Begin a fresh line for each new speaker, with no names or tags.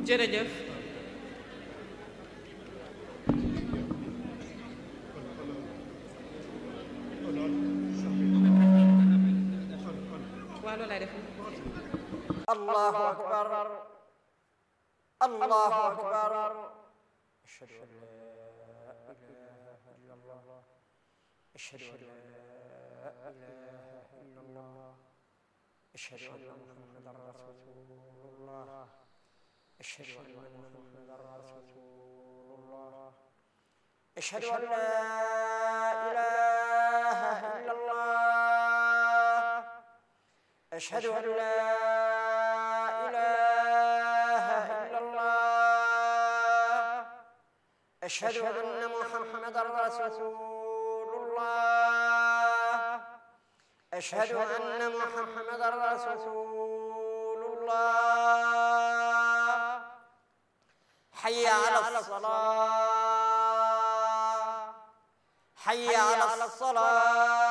jërëjëf waa loolu lay def
Allahu akbar Allahu akbar ashhadu an la ilaha illa Allah ashhadu an la ilaha illa Allah ashhadu anna Muhammadan rasulullah ashhadu anna Muhammadan rasulullah ashhadu an la ilaha illa Allah ashhadu an la أشهد أن محمدًا رسول الله أشهد أن محمدًا رسول الله حي على الصلاة حي على الصلاة